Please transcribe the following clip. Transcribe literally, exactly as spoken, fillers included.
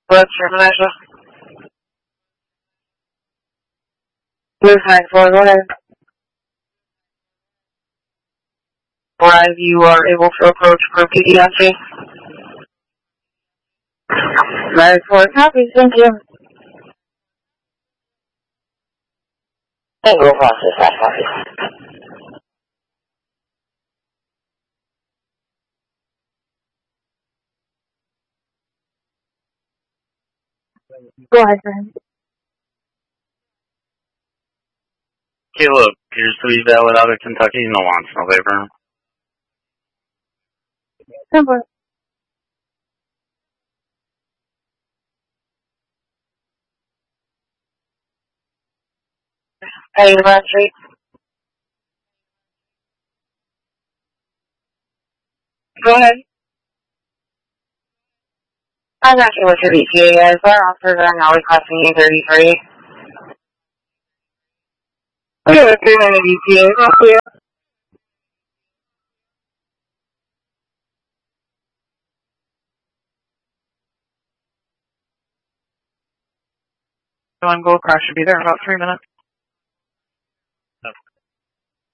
What's your pleasure? Move high floor, go ahead. Five, you are able to approach for P D entry. Nine four, copy, thank you. And go process that copy. Go ahead, Brian. Caleb appears to be valid out of Kentucky. No wants, no waiver. Simple. Hey, Last Street. Go ahead. I'm not sure what your E T A is. Our offers are now requesting E thirty-three. Good, three minute E T A. Copy. One go across should be there in about three minutes.